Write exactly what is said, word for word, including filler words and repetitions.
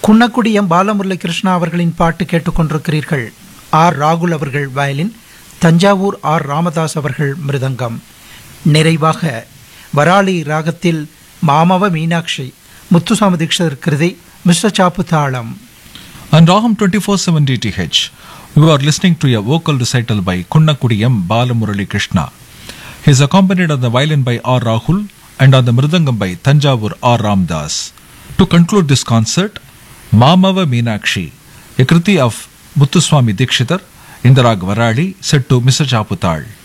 Kunnakudi M Balamurali Krishna அவர்களின் பாட்டு கேட்டுக்கொண்டிருக்கிறீர்கள். ஆர் ராகுல் அவர்கள் வயலின், தஞ்சாவூர் ஆர் ராமதாஸ் அவர்கள் மிருதங்கம். நிறைவாக வராளி ராகத்தில் மாமவ மீனாட்சி, முத்துசாமி தீட்சிதர் கிருதி, மிஸ்டர் சாப்பு தாளம். On Raham twenty-four seven D T H, you are listening to a vocal recital by Kunnakudi M. Balamurali Krishna. He is accompanied on the violin by R. Rahul and on the mridangam by Thanjavur R. Ramdas. To conclude this concert, Mamava Meenakshi, a kriti of Muthuswami Dikshitar in the rag Varali, set to Mister Chaputal.